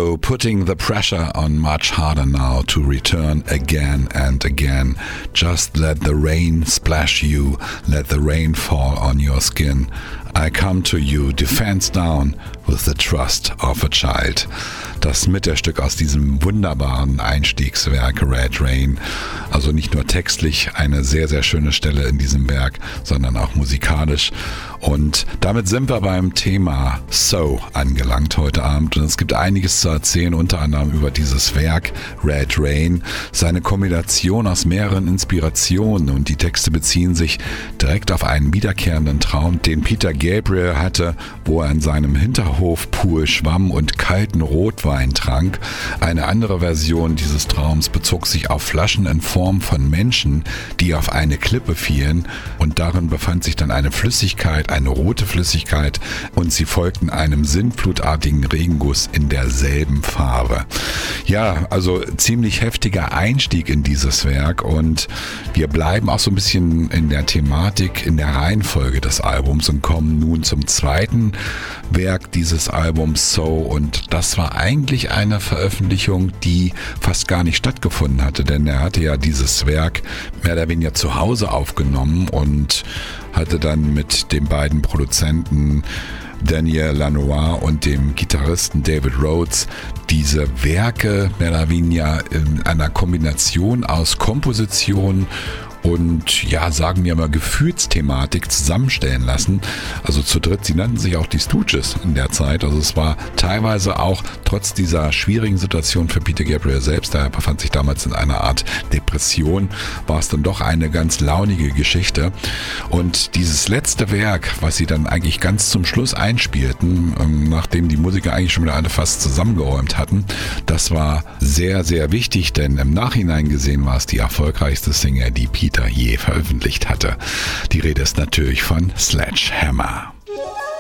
So putting the pressure on much harder now to return again and again. Just let the rain splash you, let the rain fall on your skin. I come to you, defense down with the trust of a child. Das Mittelstück aus diesem wunderbaren Einstiegswerk Red Rain. Also nicht nur textlich eine sehr, sehr schöne Stelle in diesem Werk, sondern auch musikalisch. Und damit sind wir beim Thema So angelangt heute Abend. Und es gibt einiges zu erzählen, unter anderem über dieses Werk Red Rain. Seine Kombination aus mehreren Inspirationen, und die Texte beziehen sich direkt auf einen wiederkehrenden Traum, den Peter Gabriel hatte, wo er in seinem Hinterhofpool schwamm und kalten Rotwein trank. Eine andere Version dieses Traums bezog sich auf Flaschen in Form von Menschen, die auf eine Klippe fielen, und darin befand sich dann eine Flüssigkeit, eine rote Flüssigkeit, und sie folgten einem sintflutartigen Regenguss in derselben Farbe. Ja, also ziemlich heftiger Einstieg in dieses Werk, und wir bleiben auch so ein bisschen in der Thematik, in der Reihenfolge des Albums und kommen nun zum zweiten Werk dieses Albums So, und das war eigentlich eine Veröffentlichung, die fast gar nicht stattgefunden hatte, denn er hatte ja dieses Werk mehr oder weniger zu Hause aufgenommen und hatte dann mit den beiden Produzenten Daniel Lanois und dem Gitarristen David Rhodes diese Werke mehr oder weniger in einer Kombination aus Komposition und ja, sagen wir mal Gefühlsthematik zusammenstellen lassen. Also zu dritt, sie nannten sich auch die Stooges in der Zeit. Also es war teilweise auch trotz dieser schwierigen Situation für Peter Gabriel selbst, er befand sich damals in einer Art Depression, war es dann doch eine ganz launige Geschichte. Und dieses letzte Werk, was sie dann eigentlich ganz zum Schluss einspielten, nachdem die Musiker eigentlich schon wieder alle fast zusammengeräumt hatten, das war sehr, sehr wichtig, denn im Nachhinein gesehen war es die erfolgreichste Single, die Peter je veröffentlicht hatte. Die Rede ist natürlich von Sledgehammer.